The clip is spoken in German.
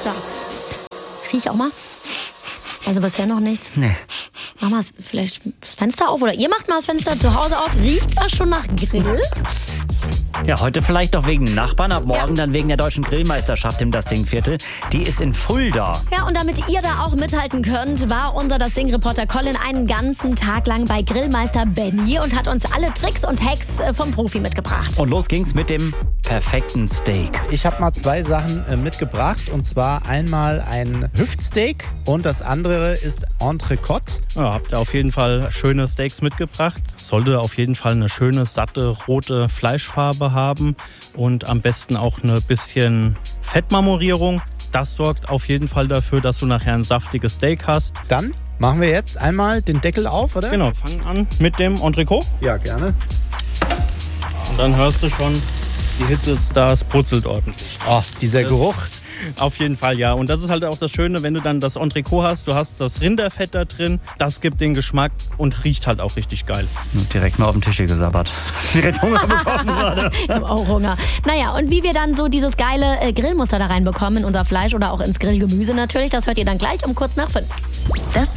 Lecker. Riech auch mal. Also bisher noch nichts. Nee. Mach mal vielleicht das Fenster auf oder ihr macht mal das Fenster zu Hause auf. Riecht's da schon nach Grill? Ja, heute vielleicht noch wegen Nachbarn, ab morgen dann wegen der Deutschen Grillmeisterschaft im Das Ding-Viertel. Die ist in Fulda. Ja, und damit ihr da auch mithalten könnt, war unser Das Ding-Reporter Colin einen ganzen Tag lang bei Grillmeister Benny und hat uns alle Tricks und Hacks vom Profi mitgebracht. Und los ging's mit dem perfekten Steak. Ich habe mal 2 Sachen mitgebracht. Und zwar einmal ein Hüftsteak und das andere ist Entrecote. Ja, habt ihr auf jeden Fall schöne Steaks mitgebracht. Sollte auf jeden Fall eine schöne, satte, rote Fleischfarbe haben und am besten auch eine bisschen Fettmarmorierung. Das sorgt auf jeden Fall dafür, dass du nachher ein saftiges Steak hast. Dann machen wir jetzt einmal den Deckel auf, oder? Genau, fangen an mit dem Entrecote. Ja, gerne. Und dann hörst du schon, die Hitze ist da, es brutzelt ordentlich. Oh, dieser Geruch. Auf jeden Fall, ja. Und das ist halt auch das Schöne, wenn du dann das Entrecote hast, du hast das Rinderfett da drin, das gibt den Geschmack und riecht halt auch richtig geil. Direkt mal auf den Tisch hier gesabbert. Direkt Hunger bekommen gerade. Ich habe auch Hunger. Naja, und wie wir dann so dieses geile Grillmuster da reinbekommen in unser Fleisch oder auch ins Grillgemüse natürlich, das hört ihr dann gleich um kurz nach 5. Das